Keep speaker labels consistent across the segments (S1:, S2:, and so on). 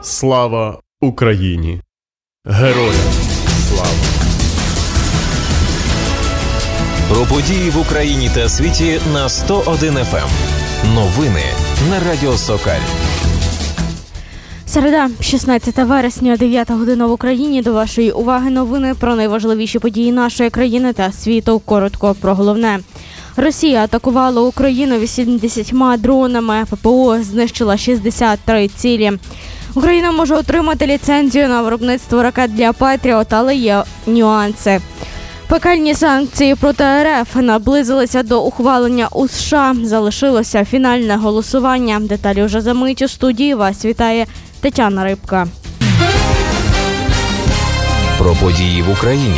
S1: Слава Україні! Героям слава!
S2: Про події в Україні та світі на 101 FM. Новини на Радіо Сокаль.
S3: Середа, 16 вересня, 9 година в Україні. До вашої уваги новини про найважливіші події нашої країни та світу. Коротко про головне. Росія атакувала Україну 80 дронами. ППО знищила 63 цілі. Україна може отримати ліцензію на виробництво ракет для Петріот, але є нюанси. Пекельні санкції проти РФ наблизилися до ухвалення у США. Залишилося фінальне голосування. Деталі вже за мить. У студії вас вітає Тетяна Рибка.
S2: Про події в Україні.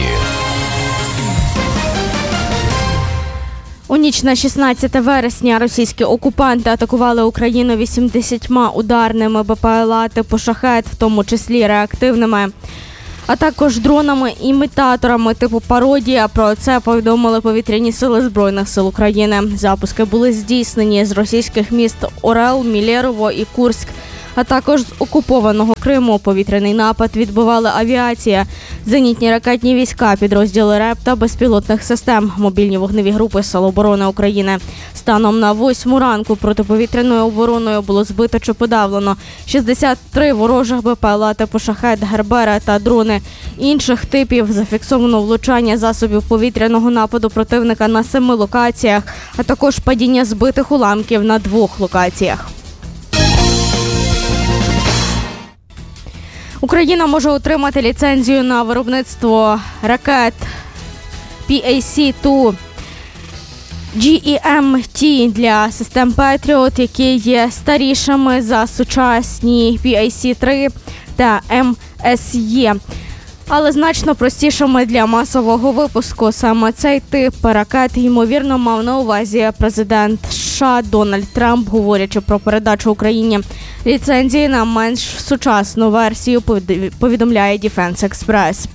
S3: У ніч на 16 вересня російські окупанти атакували Україну 80 ударними БПЛА типу «Шахед», в тому числі реактивними, а також дронами-імітаторами типу «Пародія». Про це повідомили повітряні сили Збройних сил України. Запуски були здійснені з російських міст Орел, Мілєрово і Курськ, а також з окупованого Криму. Повітряний напад відбивала авіація, зенітні ракетні війська, підрозділи РЕБ та безпілотних систем, мобільні вогневі групи Сил оборони України. Станом на 8 ранку протиповітряною обороною було збито чи подавлено 63 ворожих БПЛА типу «Шахед», «Гербера» та дрони інших типів. Зафіксовано влучання засобів повітряного нападу противника на 7 локаціях, а також падіння збитих уламків на 2 локаціях. Україна може отримати ліцензію на виробництво ракет PAC-2 GEM-T для систем Петріот, які є старішими за сучасні PAC-3 та MSE, але значно простішими для масового випуску. Саме цей тип ракет, ймовірно, мав на увазі президент США Дональд Трамп, говорячи про передачу Україні ліцензії на менш сучасну версію, повідомляє Defense Express.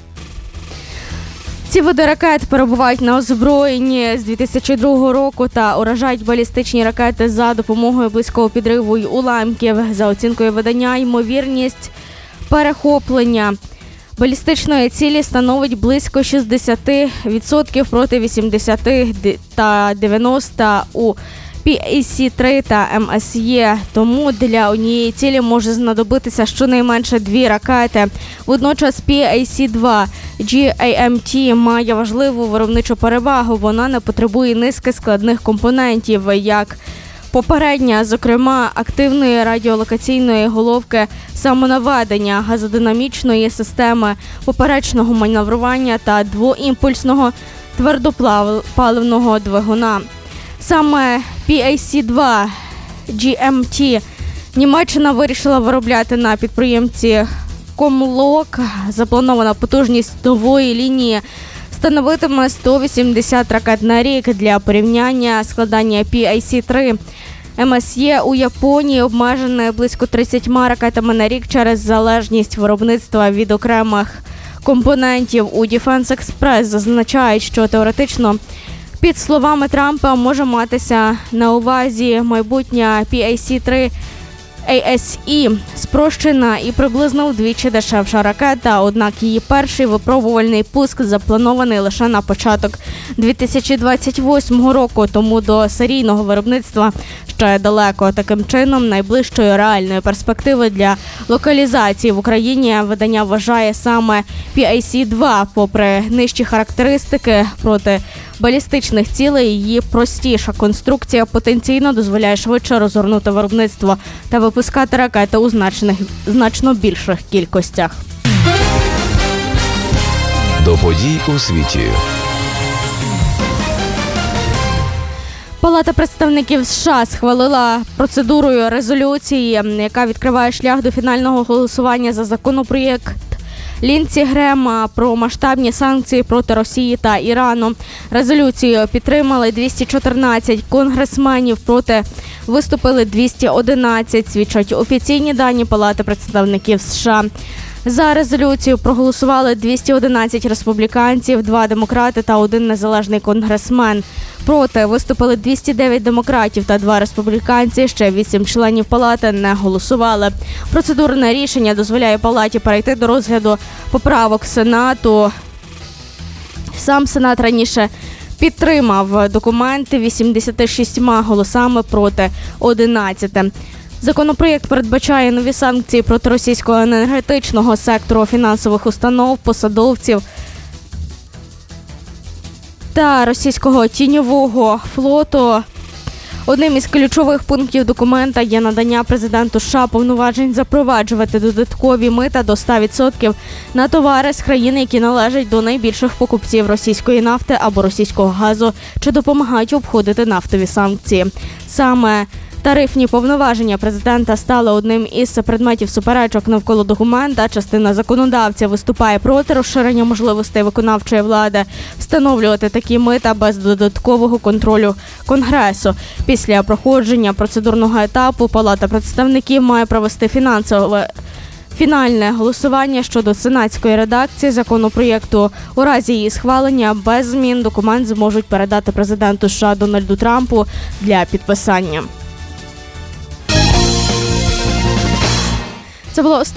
S3: Ці види ракет перебувають на озброєнні з 2002 року та уражають балістичні ракети за допомогою близького підриву й уламків. За оцінкою видання, ймовірність перехоплення балістичної цілі становить близько 60% проти 80% та 90% у PAC-3 та MSE. Тому для однієї цілі може знадобитися щонайменше 2 ракети. Водночас PAC-2 GEM-T має важливу виробничу перевагу. Вона не потребує низки складних компонентів, як попередня, зокрема, активної радіолокаційної головки самонаведення, газодинамічної системи, поперечного маневрування та двоімпульсного твердопаливного двигуна. Саме PAC-2 GEM-T Німеччина вирішила виробляти на підприємстві Комлок. Запланована потужність нової лінії становитиме 180 ракет на рік. Для порівняння, складання PAC-3 MSE у Японії обмежене близько 30 ракетами на рік через залежність виробництва від окремих компонентів. У Defense Express зазначають, що теоретично, під словами Трампа, може матися на увазі майбутня PAC-3 ASE, спрощена і приблизно вдвічі дешевша ракета, однак її перший випробувальний пуск запланований лише на початок 2028 року, тому до серійного виробництва ще далеко. Таким чином, найближчою реальною перспективою для локалізації в Україні видання вважає саме PAC-2. Попри нижчі характеристики проти балістичних цілей, її простіша конструкція потенційно дозволяє швидше розгорнути виробництво та випускати ракети у значно більших кількостях.
S2: До подій у світі.
S3: Палата представників США схвалила процедурою резолюції, яка відкриває шлях до фінального голосування за законопроєкт Лінсі Грема про масштабні санкції проти Росії та Ірану. Резолюцію підтримали 214 конгресменів, проти виступили 211, свідчать офіційні дані Палати представників США. За резолюцію проголосували 211 республіканців, 2 демократи та 1 незалежний конгресмен. Проти виступили 209 демократів та 2 республіканці, ще 8 членів палати не голосували. Процедурне рішення дозволяє палаті перейти до розгляду поправок Сенату. Сам Сенат раніше підтримав документи 86 голосами проти 11. Законопроєкт передбачає нові санкції проти російського енергетичного сектору, фінансових установ, посадовців та російського тіньового флоту. Одним із ключових пунктів документа є надання президенту США повноважень запроваджувати додаткові мита до 100% на товари з країн, які належать до найбільших покупців російської нафти або російського газу, чи допомагають обходити нафтові санкції. Саме тарифні повноваження президента стали одним із предметів суперечок навколо документа. Частина законодавців виступає проти розширення можливостей виконавчої влади встановлювати такі мита без додаткового контролю Конгресу. Після проходження процедурного етапу Палата представників має провести фінальне голосування щодо сенатської редакції законопроєкту. У разі її схвалення без змін документ зможуть передати президенту США Дональду Трампу для підписання. Це було